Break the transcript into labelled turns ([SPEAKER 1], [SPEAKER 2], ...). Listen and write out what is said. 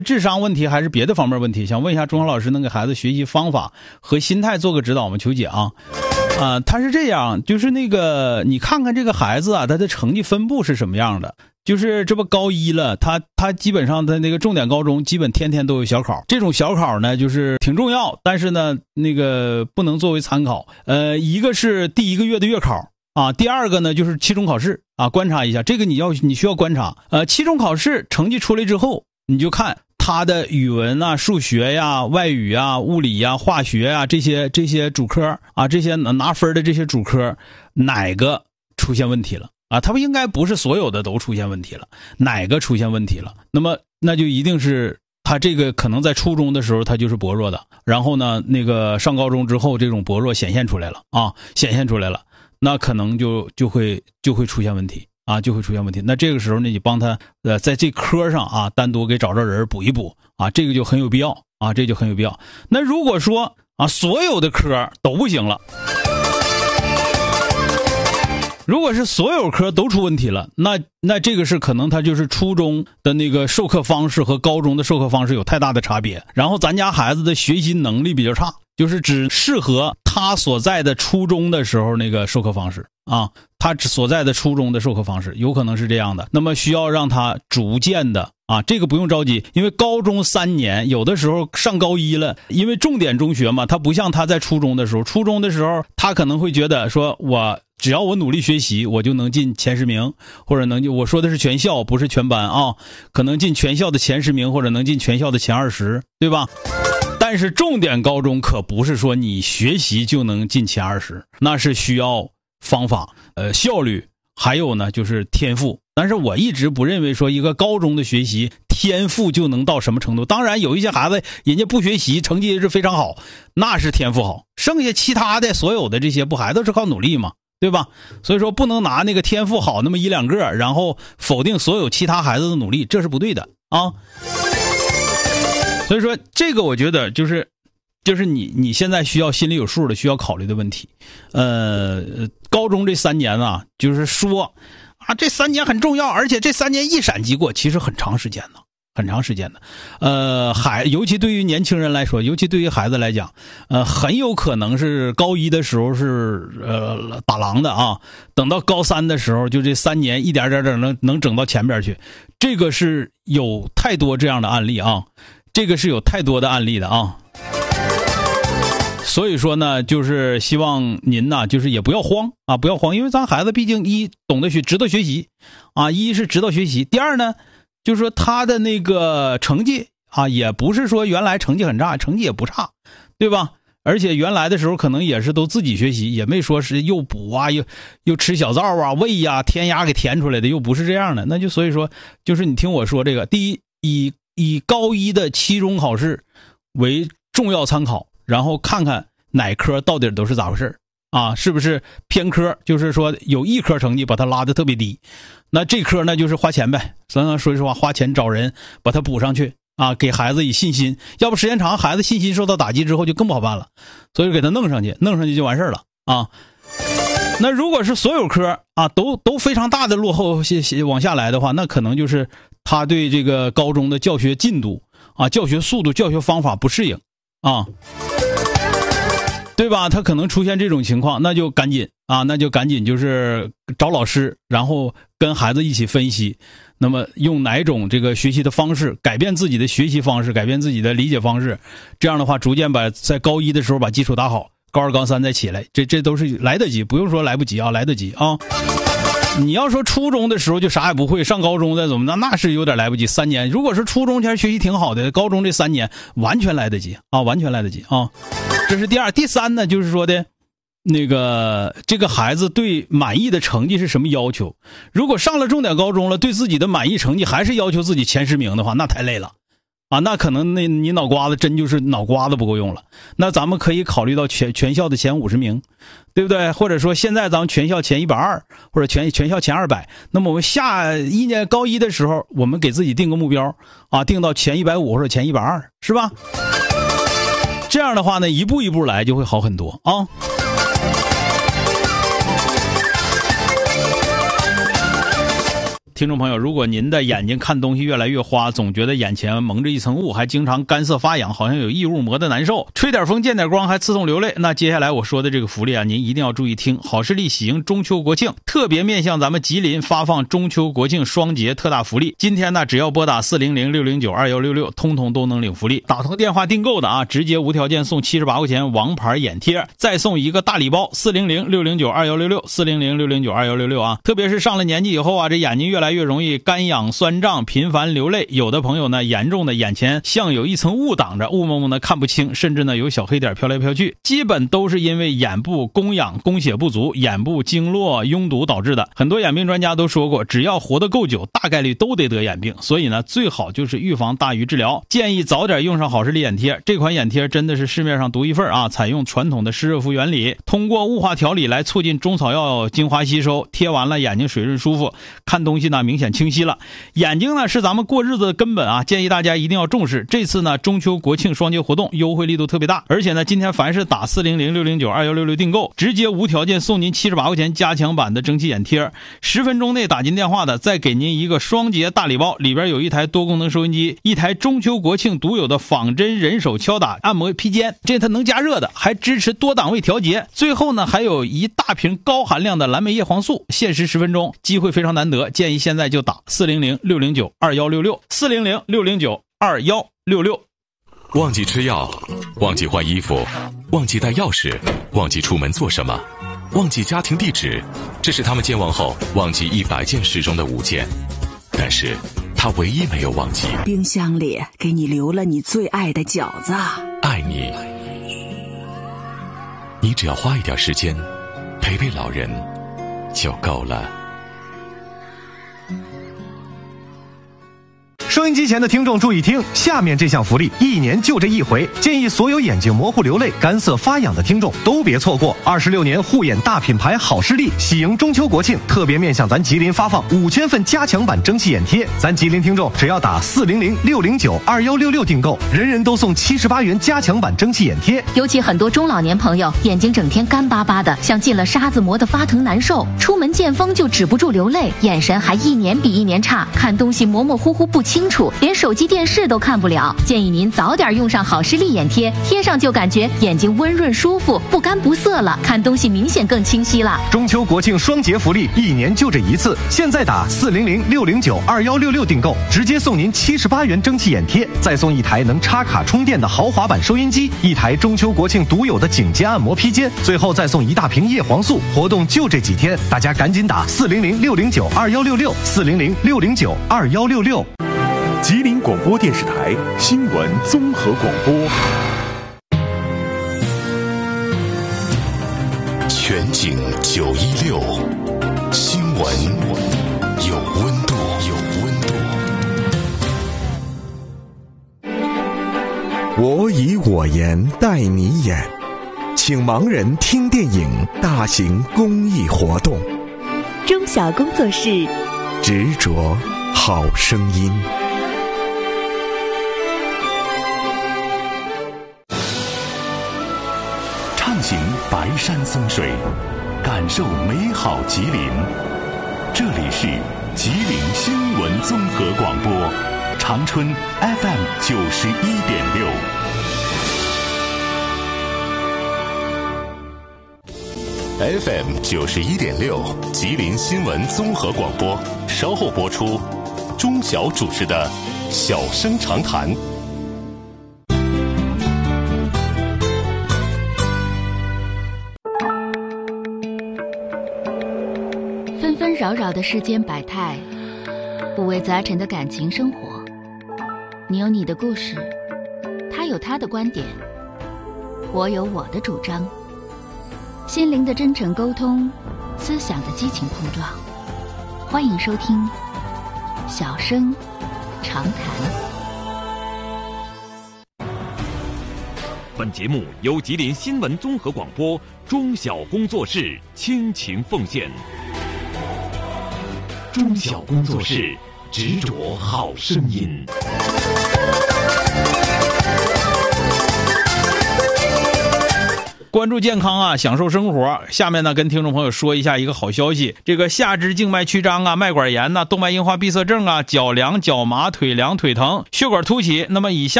[SPEAKER 1] 智商问题还是别的方面问题？想问一下钟晓老师，能给孩子学习方法和心态做个指导吗？求解啊！他是这样，就是你看看这个孩子啊，他的成绩分布是什么样的？就是这不高一了，他基本上在那个重点高中，基本天天都有小考。这种小考呢，就是挺重要，但是呢，不能作为参考。一个是第1个月的月考啊，第二个呢就是期中考试啊，观察一下这个你需要观察。期中考试成绩出来之后，你就看他的语文啊、数学呀、外语啊、物理呀、化学啊这些主科啊，这些拿分的这些主科哪个出现问题了啊？他们应该不是所有的都出现问题了，哪个出现问题了？那就一定是他这个可能在初中的时候他就是薄弱的，然后呢上高中之后这种薄弱显现出来了啊，那可能就会出现问题。就会出现问题。那这个时候呢，你帮他在这科上啊单独给找着人补一补啊，这个就很有必要啊，这就很有必要。那如果说所有的科都不行了，如果是所有科都出问题了，那这个是可能他就是初中的那个授课方式和高中的授课方式有太大的差别，然后咱家孩子的学习能力比较差，就是只适合他所在的初中的时候那个授课方式啊，他所在的初中的授课方式有可能是这样的，那么需要让他逐渐的这个不用着急，因为高中3年有的时候上高一了，因为重点中学嘛，他不像他在初中的时候他可能会觉得说只要我努力学习，我就能进前10名，或者我说的是全校不是全班啊，可能进全校的前10名，或者能进全校的前20，对吧？但是重点高中可不是说你学习就能进前20，那是需要方法、效率，还有呢就是天赋。但是我一直不认为说一个高中的学习天赋就能到什么程度。当然有一些孩子人家不学习成绩是非常好，那是天赋好，剩下其他的所有的这些不还都是靠努力吗？对吧？所以说不能拿那个天赋好那么1-2个，然后否定所有其他孩子的努力，这是不对的啊。所以说这个我觉得就是你现在需要心里有数的需要考虑的问题。高中这3年啊，就是说这3年很重要，而且这3年一闪即过，其实很长时间的。尤其对于年轻人来说，尤其对于孩子来讲，很有可能是高一的时候是打狼的啊，等到高3的时候，就这3年一点点能整到前边去。这个是有太多这样的案例啊，这个是有太多的案例的啊。所以说呢，就是希望您呢，就是也不要慌啊，不要慌，因为咱孩子毕竟值得学习啊，一是值得学习，第二呢，就是说他的那个成绩啊，也不是说原来成绩很差，成绩也不差，对吧？而且原来的时候可能也是都自己学习，也没说是又补啊，又吃小灶啊、喂呀、填鸭给填出来的，又不是这样的。那就所以说，就是你听我说这个，第一，以高一的期中考试为重要参考，然后看看哪科到底都是咋回事啊？是不是偏科？就是说有一科成绩把它拉得特别低，那这科呢就是花钱呗。咱说实话，花钱找人把它补上去啊，给孩子以信心。要不时间长，孩子信心受到打击之后就更不好办了。所以给他弄上去就完事了啊。那如果是所有科啊都非常大的落后往下来的话，那可能就是他对这个高中的教学进度啊、教学速度、教学方法不适应啊。对吧？他可能出现这种情况，那就赶紧就是找老师，然后跟孩子一起分析，那么用哪种这个学习的方式改变自己的学习方式，改变自己的理解方式，这样的话逐渐在高一的时候把基础打好，高2高3再起来，这都是来得及，不用说来不及啊，来得及啊。你要说初中的时候就啥也不会，上高中再怎么那是有点来不及。3年，如果是初中前学习挺好的，高中这3年完全来得及啊，完全来得及啊。这是第二。第三呢，就是说的这个孩子对满意的成绩是什么要求？如果上了重点高中了，对自己的满意成绩还是要求自己前10名的话，那太累了啊，那可能你脑瓜子真就是脑瓜子不够用了。那咱们可以考虑到全校的前50名，对不对？或者说现在咱们全校前120，或者全校前200。那么我们下一年高一的时候，我们给自己定个目标啊，定到前150或者前120，是吧？这样的话呢，一步一步来就会好很多啊。 听众朋友，如果您的眼睛看东西越来越花，总觉得眼前蒙着一层雾，还经常干涩发痒，好像有异物磨得难受，吹点风见点光还刺痛流泪，那接下来我说的这个福利啊，您一定要注意听。好视力喜迎中秋国庆，特别面向咱们吉林发放中秋国庆双节特大福利。今天呢，只要拨打400-609-2166，通通都能领福利。打通电话订购的啊，直接无条件送78块钱王牌眼贴，再送一个大礼包，400-609-2166 400-609-2166啊。特别是上了年纪以后啊，这眼睛越来越容易干痒酸胀，频繁流泪，有的朋友呢严重的眼前像有一层雾挡着，雾蒙蒙的看不清，甚至呢有小黑点飘来飘去，基本都是因为眼部供氧供血不足，眼部经络拥堵导致的。很多眼病专家都说过，只要活得够久，大概率都得得眼病，所以呢最好就是预防大于治疗，建议早点用上好视力眼贴。这款眼贴真的是市面上独一份啊，采用传统的湿热敷原理，通过雾化调理来促进中草药精华吸收，贴完了眼睛水润舒服，看东西呢明显清晰了。眼睛呢是咱们过日子的根本啊，建议大家一定要重视。这次呢中秋国庆双节活动优惠力度特别大，而且呢今天凡是打400-609-2166订购，直接无条件送您78块钱加强版的蒸汽眼贴，10分钟内打进电话的再给您一个双节大礼包，里边有一台多功能收音机，一台中秋国庆独有的仿真人手敲打按摩披肩，这它能加热的，还支持多档位调节，最后呢还有一大瓶高含量的蓝莓叶黄素，限时10分钟，机会非常难得，建议现在就打400-609-2166 400-609-2166。
[SPEAKER 2] 忘记吃药，忘记换衣服，忘记带钥匙，忘记出门做什么，忘记家庭地址，这是他们健忘后忘记100件事中的5件，但是他唯一没有忘记，
[SPEAKER 3] 冰箱里给你留了你最爱的饺子。
[SPEAKER 2] 爱你，你只要花一点时间陪陪老人就够了。
[SPEAKER 4] 收音机前的听众注意听，下面这项福利1年就这一回，建议所有眼睛模糊流泪、干涩发痒的听众都别错过。26年护眼大品牌好视力喜迎中秋国庆，特别面向咱吉林发放5000份加强版蒸汽眼贴，咱吉林听众只要打400-609-2166订购，人人都送78元加强版蒸汽眼贴。
[SPEAKER 5] 尤其很多中老年朋友眼睛整天干巴巴的，像进了沙子磨得发疼难受，出门见风就止不住流泪，眼神还一年比一年差，看东西模模糊糊不清楚，连手机电视都看不了。建议您早点用上好视力眼贴，贴上就感觉眼睛温润舒服，不干不涩了，看东西明显更清晰了。
[SPEAKER 4] 中秋国庆双节福利1年就这一次，现在打400-609-2166订购，直接送您78元蒸汽眼贴，再送一台能插卡充电的豪华版收音机，一台中秋国庆独有的颈肩按摩披肩，最后再送一大瓶叶黄素。活动就这几天，大家赶紧打400-609-2166 400-609-2166。
[SPEAKER 6] 吉林广播电视台新闻综合广播，
[SPEAKER 2] 全景916，新闻有温度，有温度。
[SPEAKER 6] 我以我言带你演，请盲人听电影大型公益活动。
[SPEAKER 7] 中小工作室，
[SPEAKER 6] 执着好声音。
[SPEAKER 2] 畅行白山松水，感受美好吉林。这里是吉林新闻综合广播，长春 FM 91.6。FM 91.6，吉林新闻综合广播，稍后播出。钟晓主持的《小声长谈》。
[SPEAKER 5] 纷纷扰扰的世间百态，五味杂陈的感情生活。你有你的故事，他有他的观点，我有我的主张。心灵的真诚沟通，思想的激情碰撞。欢迎收听小声长谈。
[SPEAKER 8] 本节目由吉林新闻综合广播中小工作室倾情奉献。中小工作室，执着好声音。
[SPEAKER 1] 关注健康啊，享受生活。下面呢，跟听众朋友说一下一个好消息，这个下肢静脉曲张啊、脉管炎呐、动脉硬化闭塞症啊、脚凉、脚麻、腿凉、腿疼、血管凸起，那么以下